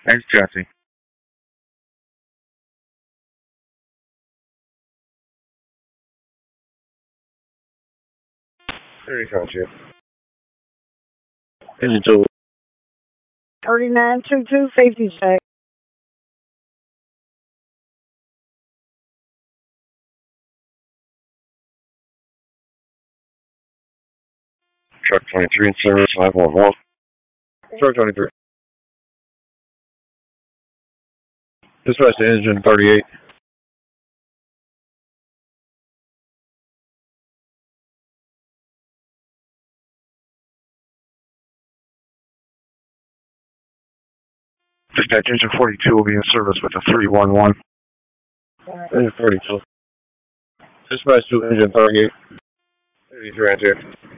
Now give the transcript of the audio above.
Thanks, Jesse. There you go, Chief. Engine 2. 3922, safety check. Truck 23 in service, 511. Truck 23. Dispatch to engine 38. Dispatch engine 42 will be in service with a 311. Engine 42. Dispatch to engine 38. 83 on